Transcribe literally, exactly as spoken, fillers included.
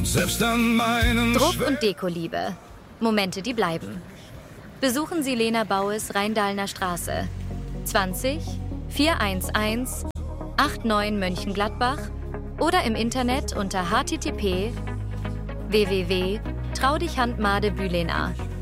Selbst an meinen Druck- Schwä- und Dekoliebe. Momente, die bleiben. Besuchen Sie Lena Baues Rheindahlener Straße. zwanzig vierhundertzehn neunundachtzig Mönchengladbach oder im Internet unter h t t p w w w punkt traudichhandmadebülena punkt